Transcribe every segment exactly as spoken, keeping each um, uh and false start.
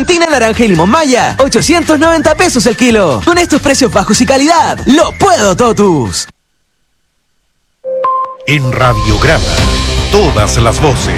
Argentina naranja y limón maya, ochocientos noventa pesos el kilo. Con estos precios bajos y calidad, ¡lo puedo, Totus! En Radiograma, todas las voces.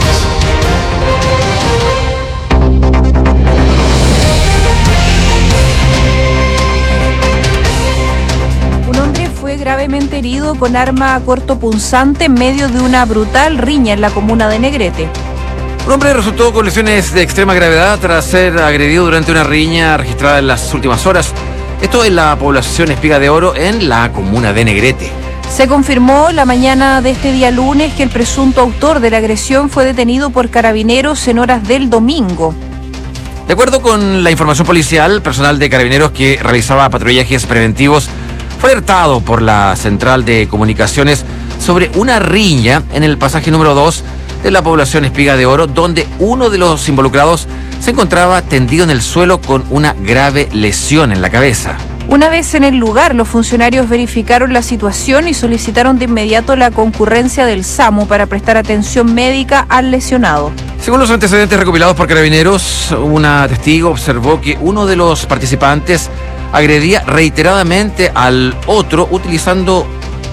Un hombre fue gravemente herido con arma cortopunzante en medio de una brutal riña en la comuna de Negrete. Un hombre resultó con lesiones de extrema gravedad tras ser agredido durante una riña registrada en las últimas horas. Esto en la población Espiga de Oro, en la comuna de Negrete. Se confirmó la mañana de este día lunes que el presunto autor de la agresión fue detenido por carabineros en horas del domingo. De acuerdo con la información policial, personal de carabineros que realizaba patrullajes preventivos fue alertado por la central de comunicaciones sobre una riña en el pasaje número dos de la población Espiga de Oro, donde uno de los involucrados se encontraba tendido en el suelo con una grave lesión en la cabeza. Una vez en el lugar, los funcionarios verificaron la situación y solicitaron de inmediato la concurrencia del SAMU para prestar atención médica al lesionado. Según los antecedentes recopilados por carabineros, una testigo observó que uno de los participantes agredía reiteradamente al otro utilizando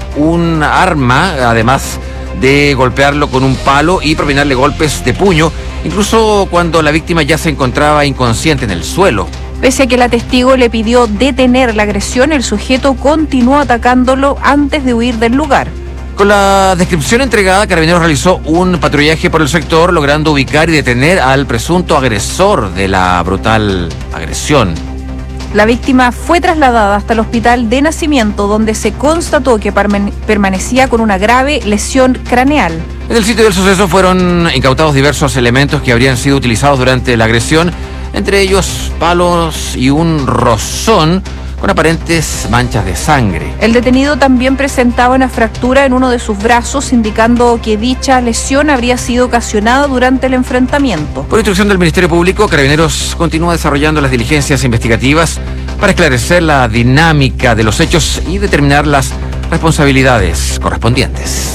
un arma, además de golpearlo con un palo y propinarle golpes de puño, incluso cuando la víctima ya se encontraba inconsciente en el suelo. Pese a que la testigo le pidió detener la agresión, el sujeto continuó atacándolo antes de huir del lugar. Con la descripción entregada, Carabineros realizó un patrullaje por el sector, logrando ubicar y detener al presunto agresor de la brutal agresión. La víctima fue trasladada hasta el hospital de Nacimiento, donde se constató que permanecía con una grave lesión craneal. En el sitio del suceso fueron incautados diversos elementos que habrían sido utilizados durante la agresión, entre ellos palos y un rozón con aparentes manchas de sangre. El detenido también presentaba una fractura en uno de sus brazos, indicando que dicha lesión habría sido ocasionada durante el enfrentamiento. Por instrucción del Ministerio Público, Carabineros continúa desarrollando las diligencias investigativas para esclarecer la dinámica de los hechos y determinar las responsabilidades correspondientes.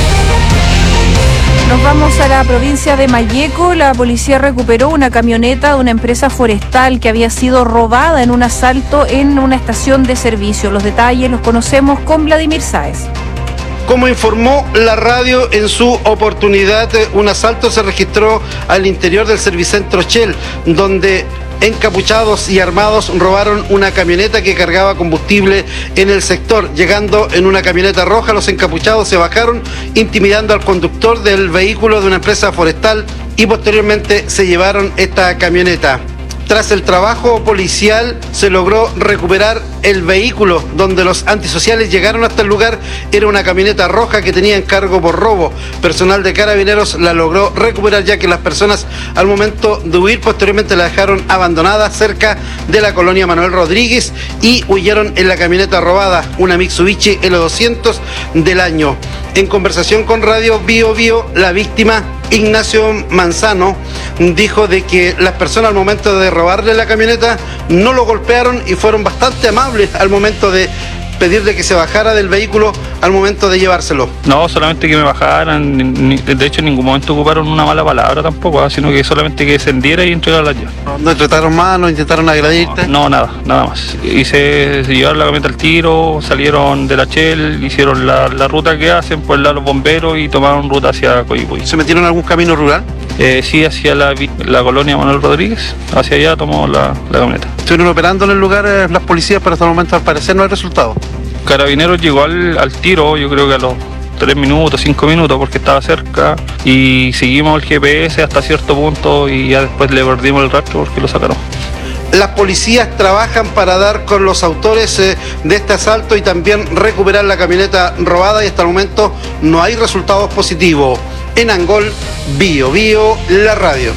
Nos vamos a la provincia de Malleco. La policía recuperó una camioneta de una empresa forestal que había sido robada en un asalto en una estación de servicio. Los detalles los conocemos con Vladimir Sáez. Como informó la radio en su oportunidad, un asalto se registró al interior del Servicentro Shell, donde encapuchados y armados robaron una camioneta que cargaba combustible en el sector. Llegando en una camioneta roja, los encapuchados se bajaron, intimidando al conductor del vehículo de una empresa forestal y posteriormente se llevaron esta camioneta. Tras el trabajo policial se logró recuperar el vehículo donde los antisociales llegaron hasta el lugar. Era una camioneta roja que tenía encargo por robo. Personal de Carabineros la logró recuperar, ya que las personas al momento de huir posteriormente la dejaron abandonada cerca de la colonia Manuel Rodríguez y huyeron en la camioneta robada, una Mitsubishi L doscientos del año. En conversación con Radio Bio Bio, la víctima, Ignacio Manzano, dijo de que las personas al momento de robarle la camioneta no lo golpearon y fueron bastante amables al momento de pedir de que se bajara del vehículo al momento de llevárselo. No, solamente que me bajaran, ni, de hecho en ningún momento ocuparon una mala palabra tampoco, sino que solamente que descendiera y entregara la llave. ¿No trataron mal, no intentaron agredirte? No, no, nada, nada más. Y se, se llevaron la camioneta al tiro, salieron de la Shell, hicieron la, la ruta que hacen, pues la los bomberos y tomaron ruta hacia Coyhaique. ¿Se metieron en algún camino rural? Eh, sí, hacia la, la colonia Manuel Rodríguez, hacia allá tomó la, la camioneta. ¿Estuvieron operando en el lugar eh, las policías, pero hasta el momento al parecer no hay resultado? Carabineros llegó al, al tiro, yo creo que a los tres minutos, cinco minutos, porque estaba cerca, y seguimos el G P S hasta cierto punto y ya después le perdimos el rastro porque lo sacaron. Las policías trabajan para dar con los autores eh, de este asalto y también recuperar la camioneta robada, y hasta el momento no hay resultados positivos. En Angol, Bio Bio, la radio.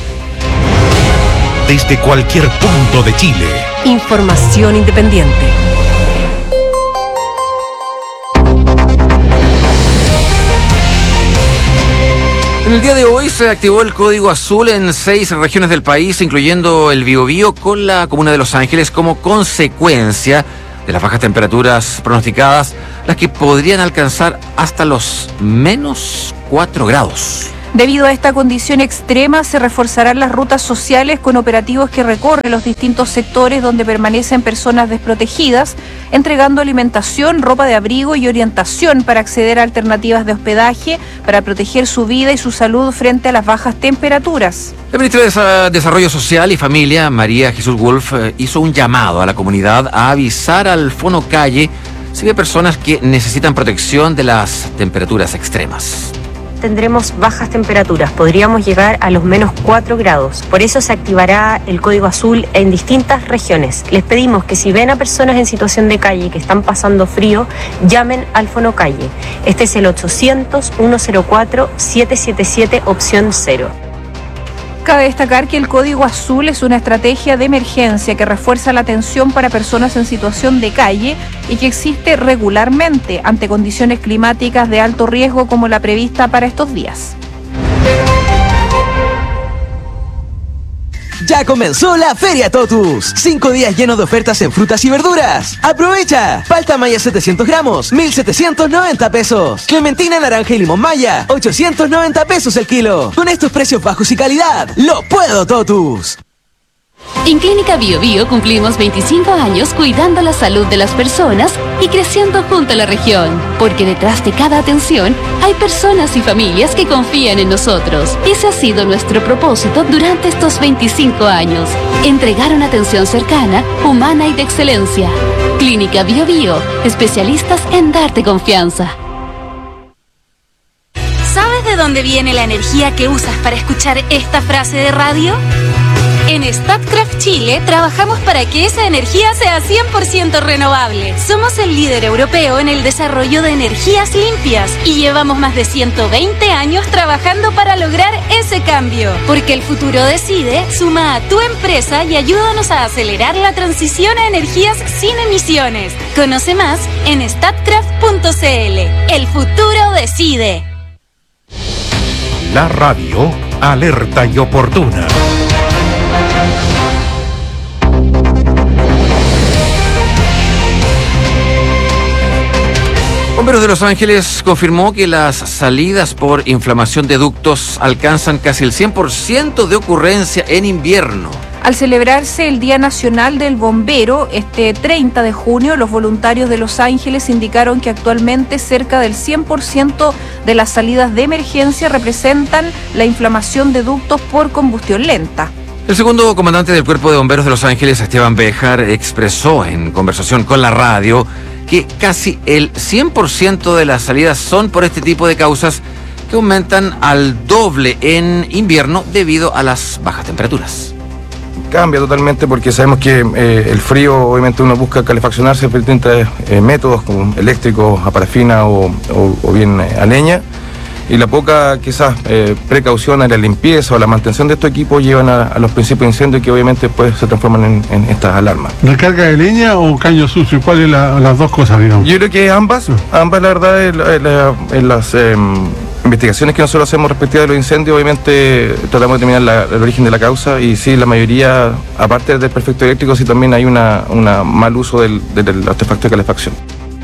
Desde cualquier punto de Chile. Información independiente. En el día de hoy se activó el código azul en seis regiones del país, incluyendo el Biobío, con la comuna de Los Ángeles como consecuencia de las bajas temperaturas pronosticadas, las que podrían alcanzar hasta los menos cuatro grados. Debido a esta condición extrema, se reforzarán las rutas sociales con operativos que recorren los distintos sectores donde permanecen personas desprotegidas, entregando alimentación, ropa de abrigo y orientación para acceder a alternativas de hospedaje para proteger su vida y su salud frente a las bajas temperaturas. El ministro de Desarrollo Social y Familia, María Jesús Wolf, hizo un llamado a la comunidad a avisar al Fono Calle si hay personas que necesitan protección de las temperaturas extremas. Tendremos bajas temperaturas, podríamos llegar a los menos cuatro grados. Por eso se activará el código azul en distintas regiones. Les pedimos que si ven a personas en situación de calle que están pasando frío, llamen al Fono Calle. Este es el ochocientos, ciento cuatro, setecientos setenta y siete, opción cero. Cabe destacar que el Código Azul es una estrategia de emergencia que refuerza la atención para personas en situación de calle y que existe regularmente ante condiciones climáticas de alto riesgo como la prevista para estos días. Ya comenzó la Feria Totus. Cinco días llenos de ofertas en frutas y verduras. ¡Aprovecha! Palta maya setecientos gramos, mil setecientos noventa pesos. Clementina, naranja y limón maya, ochocientos noventa pesos el kilo. Con estos precios bajos y calidad, ¡lo puedo Totus! En Clínica Bio Bio cumplimos veinticinco años cuidando la salud de las personas y creciendo junto a la región. Porque detrás de cada atención hay personas y familias que confían en nosotros. Ese ha sido nuestro propósito durante estos veinticinco años. Entregar una atención cercana, humana y de excelencia. Clínica Bio Bio, especialistas en darte confianza. ¿Sabes de dónde viene la energía que usas para escuchar esta frase de radio? En Statkraft Chile trabajamos para que esa energía sea cien por ciento renovable. Somos el líder europeo en el desarrollo de energías limpias y llevamos más de ciento veinte años trabajando para lograr ese cambio. Porque el futuro decide, suma a tu empresa y ayúdanos a acelerar la transición a energías sin emisiones. Conoce más en statkraft punto c l. El futuro decide. La radio alerta y oportuna. Bomberos de Los Ángeles confirmó que las salidas por inflamación de ductos alcanzan casi el cien por ciento de ocurrencia en invierno. Al celebrarse el Día Nacional del Bombero, este treinta de junio, los voluntarios de Los Ángeles indicaron que actualmente cerca del cien por ciento de las salidas de emergencia representan la inflamación de ductos por combustión lenta. El segundo comandante del Cuerpo de Bomberos de Los Ángeles, Esteban Béjar, expresó en conversación con la radio que casi el cien por ciento de las salidas son por este tipo de causas que aumentan al doble en invierno debido a las bajas temperaturas. Cambia totalmente porque sabemos que eh, el frío, obviamente uno busca calefaccionarse por distintos eh, métodos como eléctricos, a parafina o, o, o bien eh, a leña, y la poca quizás eh, precaución en la limpieza o la mantención de estos equipos llevan a, a los principios de incendio que obviamente después se transforman en, en estas alarmas. ¿Recarga de leña o caño sucio? ¿Cuáles son las dos cosas, digamos? Yo creo que ambas, ambas la verdad, en, en, en las eh, investigaciones que nosotros hacemos respecto a los incendios, obviamente tratamos de determinar la, el origen de la causa y sí, la mayoría, aparte del perfecto eléctrico, sí también hay un una mal uso del, del artefacto de calefacción.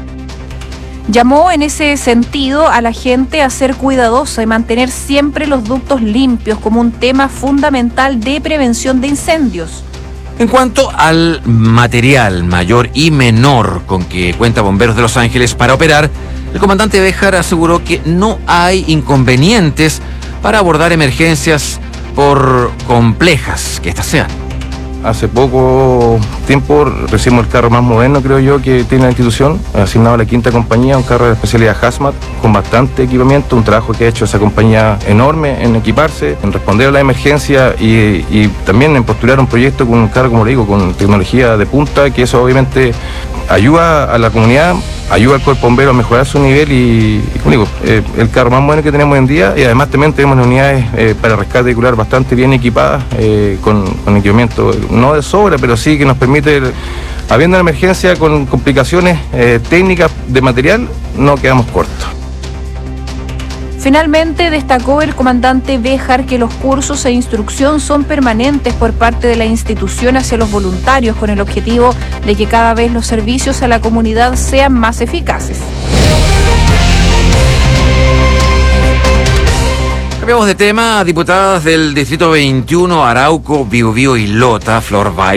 Llamó en ese sentido a la gente a ser cuidadosa y mantener siempre los ductos limpios como un tema fundamental de prevención de incendios. En cuanto al material mayor y menor con que cuenta Bomberos de Los Ángeles para operar, el comandante Béjar aseguró que no hay inconvenientes para abordar emergencias por complejas que éstas sean. Hace poco tiempo recibimos el carro más moderno, creo yo, que tiene la institución, asignado a la quinta compañía, un carro de especialidad Hazmat, con bastante equipamiento, un trabajo que ha hecho esa compañía enorme en equiparse, en responder a la emergencia y, y también en postular un proyecto con un carro, como le digo, con tecnología de punta, que eso obviamente ayuda a la comunidad, ayuda al cuerpo bombero a mejorar su nivel y, y como digo, eh, el carro más moderno que tenemos hoy en día, y además también tenemos unidades eh, para rescate vehicular bastante bien equipadas, eh, con, con equipamiento no de sobra, pero sí que nos permite, habiendo una emergencia con complicaciones eh, técnicas de material, no quedamos cortos. Finalmente, destacó el comandante Béjar que los cursos e instrucción son permanentes por parte de la institución hacia los voluntarios con el objetivo de que cada vez los servicios a la comunidad sean más eficaces. Cambiamos de tema. Diputadas del Distrito veintiuno, Arauco, Biobío y Lota, Flor Bay,